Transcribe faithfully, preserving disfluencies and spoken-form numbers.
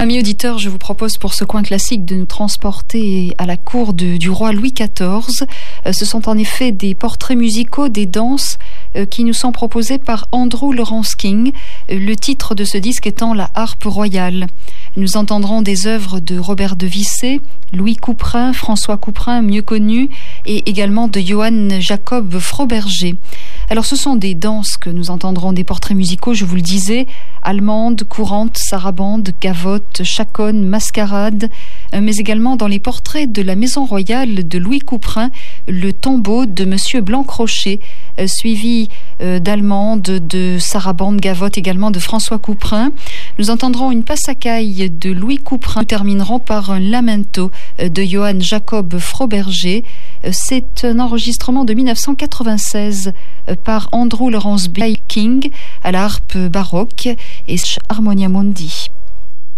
Amis auditeurs, je vous propose pour ce coin classique de nous transporter à la cour de, du roi Louis quatorze. Euh, ce sont en effet des portraits musicaux, des danses euh, qui nous sont proposés par Andrew Lawrence King, euh, le titre de ce disque étant La harpe royale. Nous entendrons des œuvres de Robert de Vissé, Louis Couperin, François Couperin, mieux connu, et également de Johann Jacob Froberger. Alors ce sont des danses que nous entendrons, des portraits musicaux, je vous le disais, allemandes, courantes, sarabandes, gavottes, chaconnes, mascarades, mais également dans les portraits de la maison royale de Louis Couperin, le tombeau de Monsieur Blanc-Crochet, euh, suivi euh, d'allemandes, de sarabandes, gavottes, également de François Couperin. Nous entendrons une passacaille de Louis Couperin. Nous terminerons par un lamento euh, de Johann Jacob Froberger. Euh, c'est un enregistrement de dix-neuf cent quatre-vingt-seize euh, par Andrew Lawrence King à la harpe baroque et Harmonia Mundi.